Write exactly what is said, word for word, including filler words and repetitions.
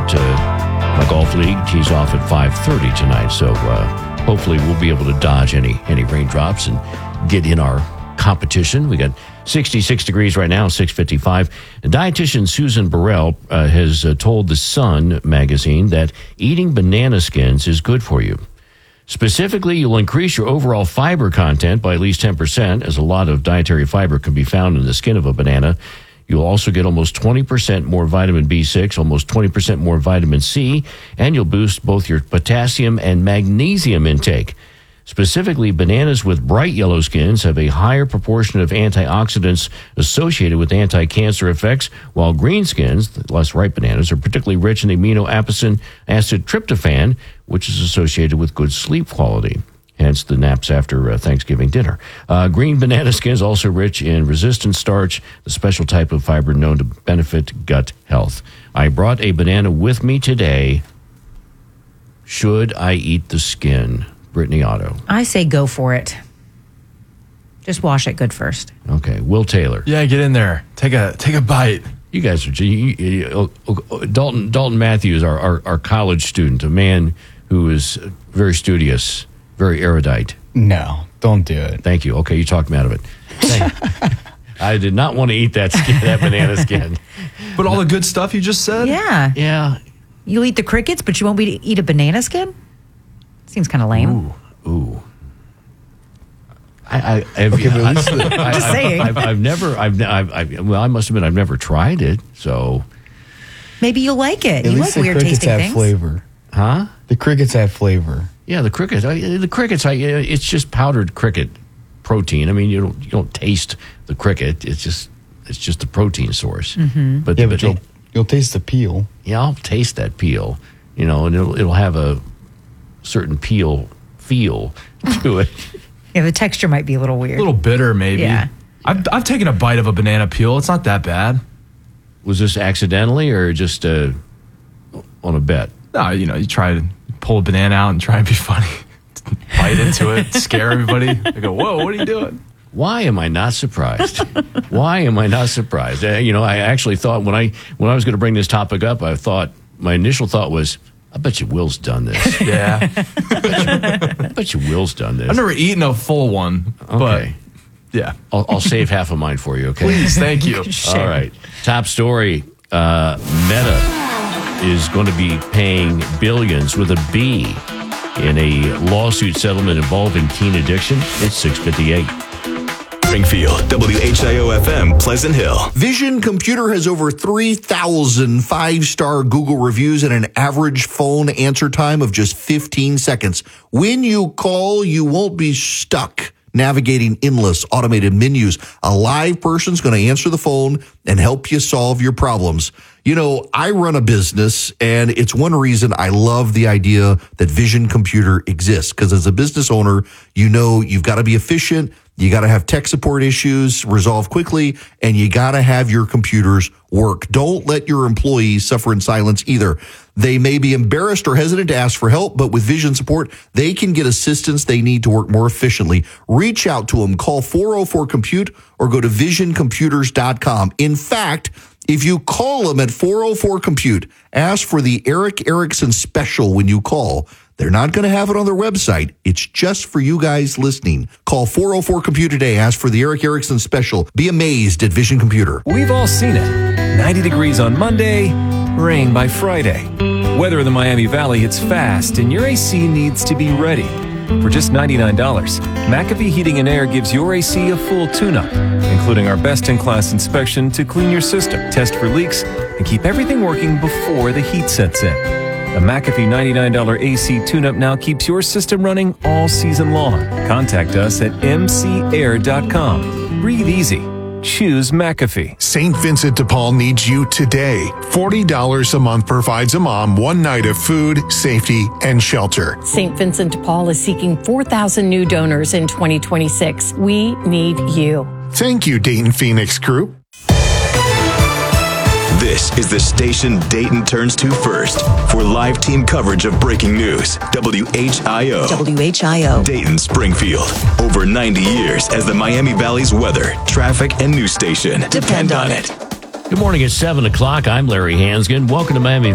But uh, my golf league tees off at five thirty tonight, so uh, hopefully we'll be able to dodge any any raindrops and get in our competition. We got sixty-six degrees right now, six fifty-five. And dietitian Susan Burrell uh, has uh, told The Sun magazine that eating banana skins is good for you. Specifically, you'll increase your overall fiber content by at least ten percent, as a lot of dietary fiber can be found in the skin of a banana. You'll also get almost twenty percent more vitamin B six, almost twenty percent more vitamin C, and you'll boost both your potassium and magnesium intake. Specifically, bananas with bright yellow skins have a higher proportion of antioxidants associated with anti-cancer effects, while green skins, less ripe bananas, are particularly rich in amino acid tryptophan, which is associated with good sleep quality. Hence the naps after uh, Thanksgiving dinner. Uh, green banana skin is also rich in resistant starch, the special type of fiber known to benefit gut health. I brought a banana with me today. Should I eat the skin? Brittany Otto. I say go for it. Just wash it good first. Okay. Will Taylor. Yeah, get in there. Take a take a bite. You guys are... You, you, you, Dalton Dalton Matthews, our, our, our college student, a man who is very studious, very erudite. No, don't do it. Thank you. Okay, you talked me out of it. I did not want to eat that skin, that banana skin. But all the good stuff you just said? Yeah. Yeah. You'll eat the crickets, but you won't be to eat a banana skin? Seems kind of lame. Ooh, ooh. I, I, I've, okay, but I, at least the- I, Just I've, saying. I've, I've never, I've, I've, I've, well, I must admit, I've never tried it. So, Maybe you'll like it. At you least like the weird crickets tasting have things. flavor. huh? The crickets have flavor. Yeah, the crickets. I, the crickets. I, it's just powdered cricket protein. I mean, you don't, you don't taste the cricket. It's just, it's just a protein source. Mm-hmm. But, Yeah, but but you'll, you'll taste the peel. yeah, I'll taste that peel. You know, and it'll, it'll have a certain peel feel to it. Yeah, the texture might be a little weird. A little bitter, maybe. Yeah. I've, I've taken a bite of a banana peel. It's not that bad. Was this accidentally or just uh, on a bet? No, you know, you try to pull a banana out and try and be funny. Bite into it, scare everybody. They go, whoa, what are you doing? Why am I not surprised? Why am I not surprised? Uh, you know, I actually thought when I when I was going to bring this topic up, I thought my initial thought was, I bet you Will's done this. Yeah. I bet you Will's done this. I've never eaten a full one, Okay. but yeah. I'll, I'll save half of mine for you, okay? Please, thank you. Share. All right. Top story. Uh, Meta is going to be paying billions with a B in a lawsuit settlement involving teen addiction. It's six fifty-eight. Springfield, W H I O F M, Pleasant Hill. Vision Computer has over three thousand five-star Google reviews and an average phone answer time of just fifteen seconds. When you call, you won't be stuck navigating endless automated menus. A live person's going to answer the phone and help you solve your problems. You know, I run a business, and it's one reason I love the idea that Vision Computer exists, because as a business owner, you know you've got to be efficient, you got to have tech support issues resolved quickly, and you got to have your computers work. Don't let your employees suffer in silence either. They may be embarrassed or hesitant to ask for help, but with Vision support, they can get assistance they need to work more efficiently. Reach out to them. Call four oh four compute or go to vision computers dot com. In fact, if you call them at four oh four compute, ask for the Eric Erickson special when you call. They're not going to have it on their website. It's just for you guys listening. Call four oh four compute today. Ask for the Eric Erickson special. Be amazed at Vision Computer. We've all seen it. ninety degrees on Monday, rain by Friday. Weather in the Miami Valley hits fast, and your A C needs to be ready. For just ninety-nine dollars, McAfee Heating and Air gives your A C a full tune-up, including our best-in-class inspection to clean your system, test for leaks, and keep everything working before the heat sets in. The McAfee ninety-nine dollars A C tune-up now keeps your system running all season long. Contact us at m c air dot com. Breathe easy. Choose McAfee. Saint Vincent de Paul needs you today. forty dollars a month provides a mom one night of food, safety, and shelter. Saint Vincent de Paul is seeking four thousand new donors in twenty twenty-six. We need you. Thank you, Dayton Phoenix Group. This is the station Dayton turns to first for live team coverage of breaking news. W H I O. W H I O. Dayton, Springfield. Over ninety years as the Miami Valley's weather, traffic, and news station. Depend on it. Good morning. It's seven o'clock. I'm Larry Hansgen. Welcome to Miami